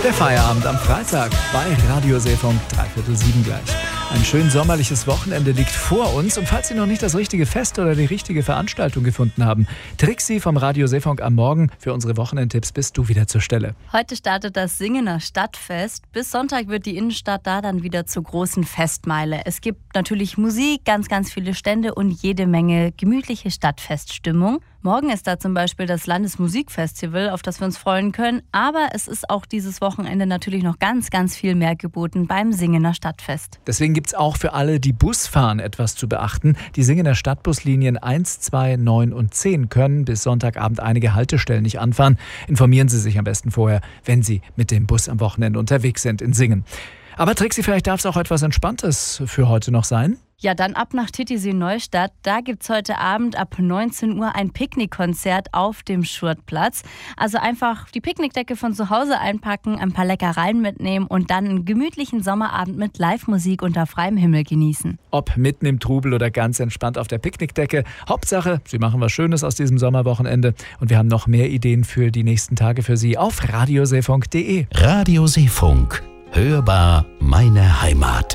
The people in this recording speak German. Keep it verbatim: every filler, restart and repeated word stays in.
Der Feierabend am Freitag bei Radio Seefunk, dreiviertel sieben gleich. Ein schön sommerliches Wochenende liegt vor uns und falls Sie noch nicht das richtige Fest oder die richtige Veranstaltung gefunden haben, Trixi vom Radio Seefunk am Morgen. Für unsere Wochenendtipps bist du wieder zur Stelle. Heute startet das Singener Stadtfest. Bis Sonntag wird die Innenstadt da dann wieder zur großen Festmeile. Es gibt natürlich Musik, ganz, ganz viele Stände und jede Menge gemütliche Stadtfeststimmung. Morgen ist da zum Beispiel das Landesmusikfestival, auf das wir uns freuen können. Aber es ist auch dieses Wochenende natürlich noch ganz, ganz viel mehr geboten beim Singener Stadtfest. Deswegen gibt es auch für alle, die Bus fahren, etwas zu beachten. Die Singener Stadtbuslinien eins, zwei, neun und zehn können bis Sonntagabend einige Haltestellen nicht anfahren. Informieren Sie sich am besten vorher, wenn Sie mit dem Bus am Wochenende unterwegs sind in Singen. Aber Trixi, vielleicht darf es auch etwas Entspanntes für heute noch sein? Ja, dann ab nach Titisee Neustadt. Da gibt es heute Abend ab neunzehn Uhr ein Picknickkonzert auf dem Schurtplatz. Also einfach die Picknickdecke von zu Hause einpacken, ein paar Leckereien mitnehmen und dann einen gemütlichen Sommerabend mit Live-Musik unter freiem Himmel genießen. Ob mitten im Trubel oder ganz entspannt auf der Picknickdecke. Hauptsache, Sie machen was Schönes aus diesem Sommerwochenende. Und wir haben noch mehr Ideen für die nächsten Tage für Sie auf radioseefunk punkt de. Radio Seefunk. Hörbar meine Heimat.